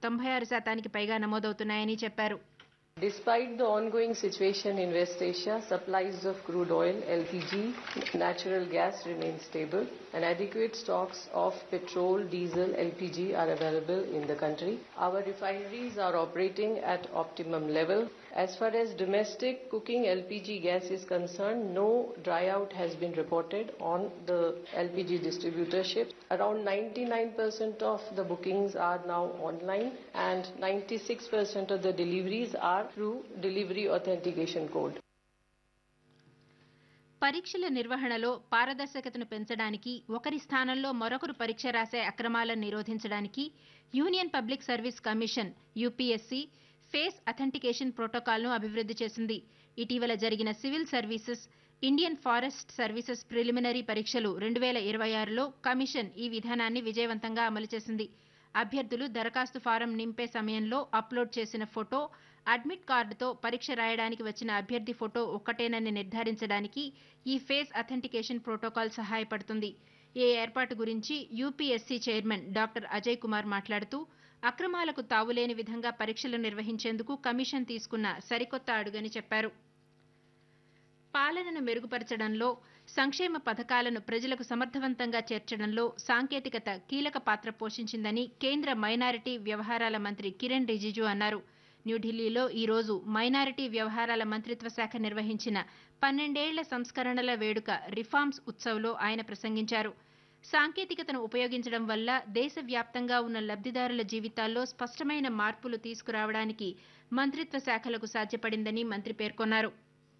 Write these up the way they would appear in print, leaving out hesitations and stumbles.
96% పైగా నమోదవుతున్నాయని చెప్పారు. Despite the ongoing situation in West Asia, supplies of crude oil, LPG, natural gas remain stable and adequate stocks of petrol, diesel, LPG are available in the country. Our refineries are operating at optimum level. As far as domestic cooking LPG gas is concerned, no dry out has been reported on the LPG distributorships. Around 99% of the bookings are now online and 96% of the deliveries are through delivery authentication code. పరీక్షల నిర్వహణలో పారదర్శకతను పెంచడానికి, ఒకరి స్థానంలో మరొకరు పరీక్ష రాసే అక్రమాలను నిరోధించడానికి union public service commission UPSC face authentication ప్రోటోకాల్ను అభివృద్ధి చేసింది. ఇటీవల జరిగిన civil services, Indian forest services preliminary పరీక్షలు 2026లో కమిషన్ ఈ విధానాన్ని విజయవంతంగా అమలు చేసింది. అభ్యర్థులు దరఖాస్తు ఫారం నింపే సమయంలో అప్లోడ్ చేసిన ఫోటో, అడ్మిట్ కార్డుతో పరీక్ష రాయడానికి వచ్చిన అభ్యర్థి ఫోటో ఒక్కటేనని నిర్ధారించడానికి ఈ ఫేస్ అథెంటికేషన్ ప్రోటోకాల్ సహాయపడుతుంది. ఈ ఏర్పాటు గురించి UPSC chairman doctor Ajay Kumar మాట్లాడుతూ, అక్రమాలకు తావులేని విధంగా పరీక్షలు నిర్వహించేందుకు కమిషన్ తీసుకున్న సరికొత్త అడుగని చెప్పారు. పాలనను మెరుగుపరచడంలో, సంక్షేమ పథకాలను ప్రజలకు సమర్థవంతంగా చేర్చడంలో సాంకేతికత కీలక పాత్ర పోషించిందని కేంద్ర మైనారిటీ వ్యవహారాల మంత్రి కిరణ్ రిజిజు అన్నారు. న్యూఢిల్లీలో ఈరోజు మైనారిటీ వ్యవహారాల మంత్రిత్వ శాఖ నిర్వహించిన 12 ఏళ్ల సంస్కరణల వేడుక రిఫార్మ్స్ ఉత్సవ్లో ఆయన ప్రసంగించారు. సాంకేతికతను ఉపయోగించడం వల్ల దేశవ్యాప్తంగా ఉన్న లబ్ధిదారుల జీవితాల్లో స్పష్టమైన మార్పులు తీసుకురావడానికి మంత్రిత్వ శాఖలకు సాధ్యపడిందని మంత్రి పేర్కొన్నారు.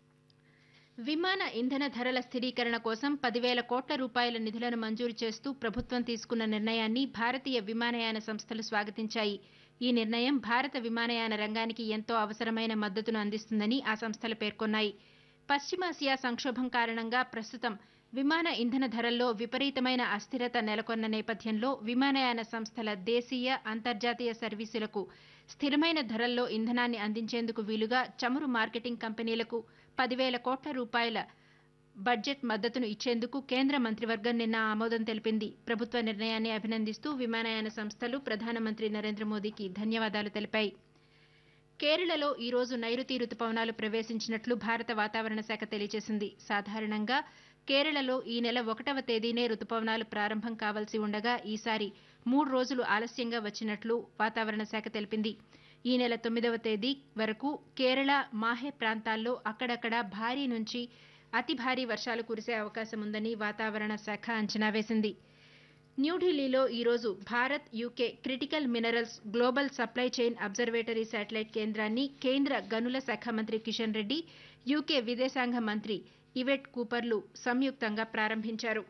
విమాన ఇంధన ధరల స్థిరీకరణ కోసం 10,000 కోట్ల రూపాయల నిధులను మంజూరు చేస్తూ ప్రభుత్వం తీసుకున్న నిర్ణయాన్ని భారతీయ విమానయాన సంస్థలు స్వాగతించాయి. ఈ నిర్ణయం భారత విమానయాన రంగానికి ఎంతో అవసరమైన మద్దతును అందిస్తుందని ఆ సంస్థలు పేర్కొన్నాయి. పశ్చిమాసియా సంక్షోభం కారణంగా ప్రస్తుతం విమాన ఇంధన ధరల్లో విపరీతమైన అస్థిరత నెలకొన్న నేపథ్యంలో విమానయాన సంస్థల దేశీయ, అంతర్జాతీయ సర్వీసులకు స్థిరమైన ధరల్లో ఇంధనాన్ని అందించేందుకు వీలుగా చమురు మార్కెటింగ్ కంపెనీలకు 10,000 కోట్ల రూపాయల బడ్జెట్ మద్దతును ఇచ్చేందుకు కేంద్ర మంత్రివర్గం నిన్న ఆమోదం తెలిపింది. ప్రభుత్వ నిర్ణయాన్ని అభినందిస్తూ విమానయాన సంస్థలు ప్రధానమంత్రి నరేంద్ర మోదీకి ధన్యవాదాలు తెలిపాయి. కేరళలో ఈరోజు నైరుతి రుతుపవనాలు ప్రవేశించినట్లు భారత వాతావరణ శాఖ తెలియజేసింది. సాధారణంగా కేరళలో ఈ నెల 1వ తేదీనే రుతుపవనాలు ప్రారంభం కావాల్సి ఉండగా ఈసారి 3 రోజులు ఆలస్యంగా వచ్చినట్లు వాతావరణ శాఖ తెలిపింది. ఈ నెల 9వ తేదీ వరకు కేరళ, మాహే ప్రాంతాల్లో అక్కడక్కడ భారీ నుంచి అతి భారీ వర్షాలు కురిసే అవకాశం ఉందని వాతావరణ శాఖ అంచనా వేసింది. న్యూఢిల్లీలో ఈరోజు Bharat UK critical minerals global supply chain observatory satellite కేంద్రాన్ని కేంద్ర గనుల శాఖ మంత్రి కిషన్ రెడ్డి, యూకే విదేశాంగ మంత్రి ఇవెట్ కూపర్లు సంయుక్తంగా ప్రారంభించారు.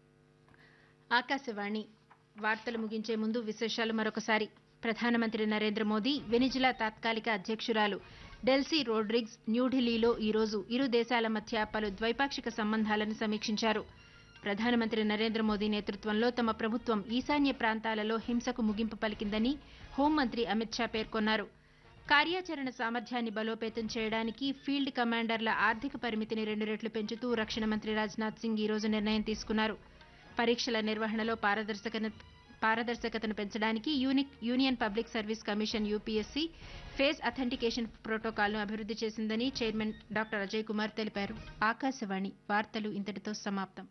ఆకాశవాణి వార్తలు ముగించే ముందు విశేషాలు మరొకసారి. ప్రధానమంత్రి నరేంద్ర మోదీ, వెనిజులా తాత్కాలిక అధ్యక్షురాలు డెల్సీ రోడ్రిగ్స్ న్యూఢిల్లీలో ఈరోజు ఇరు దేశాల మధ్య పలు ద్వైపాక్షిక సంబంధాలను సమీక్షించారు. ప్రధానమంత్రి నరేంద్ర మోదీ నేతృత్వంలో తమ ప్రభుత్వం ఈశాన్య ప్రాంతాలలో హింసకు ముగింపు పలికిందని హోంమంత్రి అమిత్ షా పేర్కొన్నారు. కార్యాచరణ సామర్థ్యాన్ని బలోపేతం చేయడానికి ఫీల్డ్ కమాండర్ల ఆర్థిక పరిమితిని 2 రెట్లు పెంచుతూ రక్షణ మంత్రి రాజ్నాథ్ సింగ్ ఈరోజు నిర్ణయం తీసుకున్నారు. పరీక్షల నిర్వహణలో పారదర్శకతను పెంచడానికి union public service commission UPSC face authentication ప్రోటోకాల్ను అభివృద్ధి చేసిందని చైర్మన్ డాక్టర్ అజయ్ కుమార్ తెలిపారు. ఆకాశవాణి వార్తలు ఇంతటితో సమాప్తం.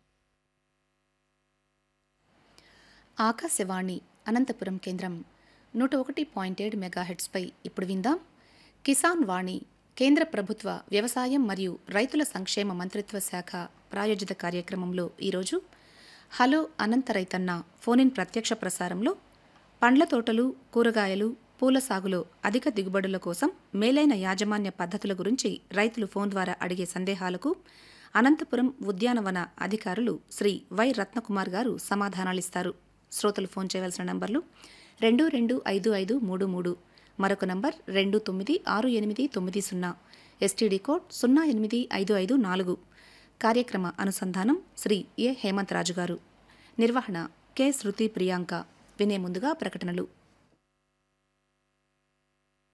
ఆకాశవాణి అనంతపురం కేంద్రం 101.7 మెగాహెర్ట్స్పై ఇప్పుడు విందాం కిసాన్ వాణి, కేంద్ర ప్రభుత్వ వ్యవసాయం మరియు రైతుల సంక్షేమ మంత్రిత్వ శాఖ ప్రాయోజిత కార్యక్రమంలో ఈరోజు హలో అనంత రైతన్న ఫోన్-ఇన్ ప్రత్యక్ష ప్రసారంలో పండ్ల తోటలు, కూరగాయలు, పూల సాగులో అధిక దిగుబడుల కోసం మేలైన యాజమాన్య పద్ధతుల గురించి రైతులు ఫోన్ ద్వారా అడిగే సందేహాలకు అనంతపురం ఉద్యానవన అధికారులు శ్రీ వై రత్నకుమార్ గారు సమాధానాలిస్తారు. శ్రోతలు ఫోన్ చేయవలసిన నంబర్లు 225533, మరొక నంబర్ 296890, ఎస్టీడీ కోడ్ 08554. కార్యక్రమ అనుసంధానం శ్రీ ఏ హేమంతరాజు గారు. నిర్వహణ కె శృతి ప్రియాంక. వినే ముందుగా ప్రకటనలు.